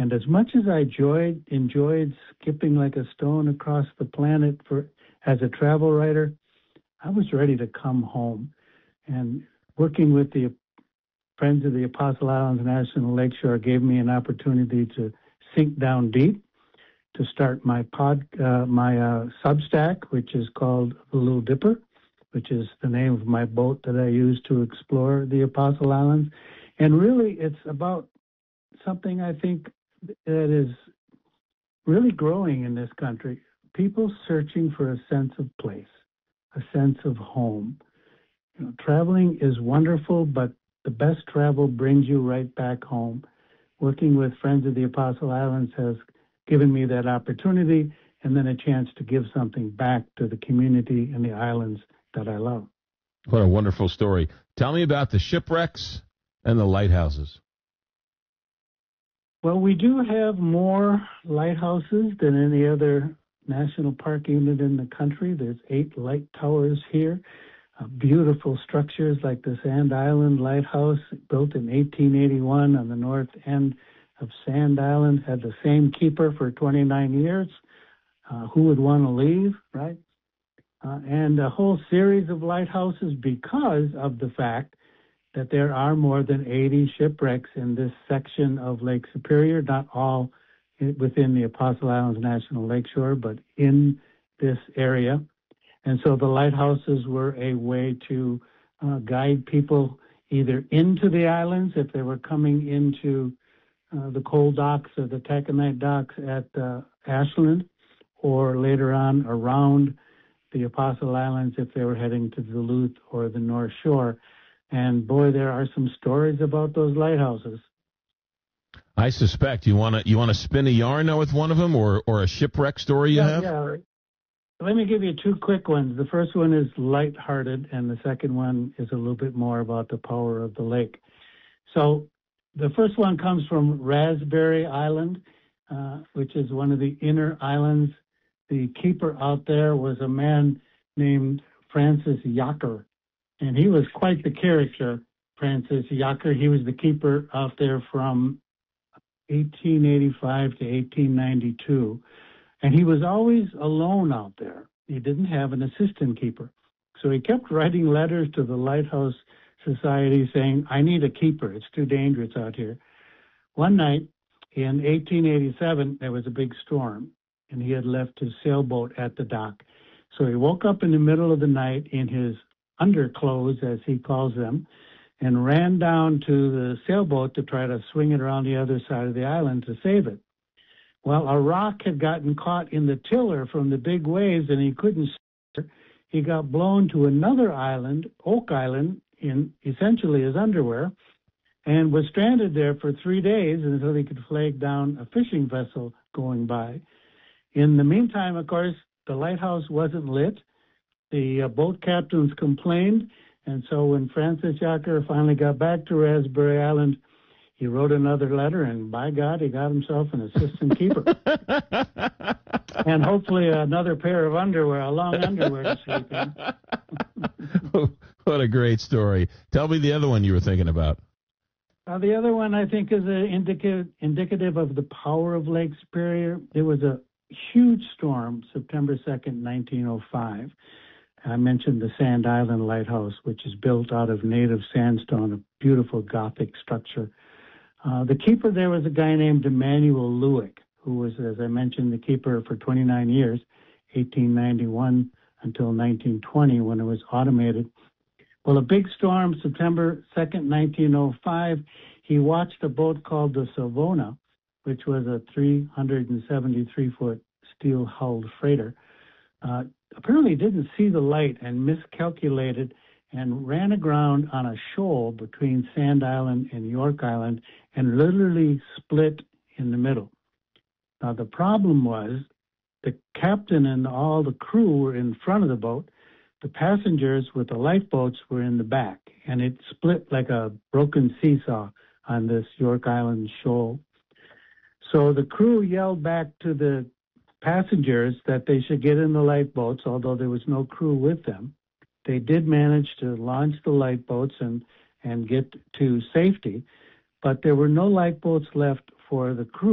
And as much as I enjoyed skipping like a stone across the planet as a travel writer, I was ready to come home. And working with the Friends of the Apostle Islands National Lakeshore gave me an opportunity to sink down deep, to start my Substack, which is called The Little Dipper, which is the name of my boat that I use to explore the Apostle Islands. And really, it's about something I think that is really growing in this country. People searching for a sense of place, a sense of home. Traveling is wonderful, but the best travel brings you right back home. Working with Friends of the Apostle Islands has given me that opportunity and then a chance to give something back to the community and the islands that I love. What a wonderful story. Tell me about the shipwrecks and the lighthouses. Well, we do have more lighthouses than any other national park unit in the country. There's 8 light towers here. Beautiful structures like the Sand Island Lighthouse, built in 1881 on the north end of Sand Island, had the same keeper for 29 years. Who would want to leave, right? And a whole series of lighthouses because of the fact that there are more than 80 shipwrecks in this section of Lake Superior, not all within the Apostle Islands National Lakeshore, but in this area. And so the lighthouses were a way to guide people either into the islands if they were coming into the coal docks or the taconite docks at Ashland, or later on around the Apostle Islands if they were heading to Duluth or the North Shore. And boy, there are some stories about those lighthouses. I suspect you want to spin a yarn now with one of them, or a shipwreck story you have. Yeah. Let me give you 2 quick ones. The first one is lighthearted, and the second one is a little bit more about the power of the lake. So the first one comes from Raspberry Island, which is one of the inner islands. The keeper out there was a man named Francis Yacker, and he was quite the character, Francis Yacker. He was the keeper out there from 1885 to 1892. And he was always alone out there. He didn't have an assistant keeper. So he kept writing letters to the Lighthouse Society saying, I need a keeper. It's too dangerous out here. One night in 1887, there was a big storm, and he had left his sailboat at the dock. So he woke up in the middle of the night in his underclothes, as he calls them, and ran down to the sailboat to try to swing it around the other side of the island to save it. Well, a rock had gotten caught in the tiller from the big waves, and he couldn't steer. He got blown to another island, Oak Island, in essentially his underwear, and was stranded there for 3 days until he could flag down a fishing vessel going by. In the meantime, of course, the lighthouse wasn't lit. The boat captains complained, and so when Francis Yacker finally got back to Raspberry Island, he wrote another letter, and by God, he got himself an assistant keeper. And hopefully another pair of underwear, a long underwear to sleep in. What a great story. Tell me the other one you were thinking about. The other one, I think, is indicative of the power of Lake Superior. There was a huge storm, September 2nd, 1905. I mentioned the Sand Island Lighthouse, which is built out of native sandstone, a beautiful Gothic structure. The keeper there was a guy named Emanuel Lewick, who was, as I mentioned, the keeper for 29 years, 1891 until 1920, when it was automated. Well, a big storm, September 2nd, 1905, he watched a boat called the Savona, which was a 373-foot steel-hulled freighter. Apparently didn't see the light and miscalculated and ran aground on a shoal between Sand Island and York Island and literally split in the middle. Now, the problem was the captain and all the crew were in front of the boat. The passengers with the lifeboats were in the back, and it split like a broken seesaw on this York Island shoal. So the crew yelled back to the passengers that they should get in the lifeboats, although there was no crew with them. They did manage to launch the lifeboats and get to safety, but there were no lifeboats left for the crew.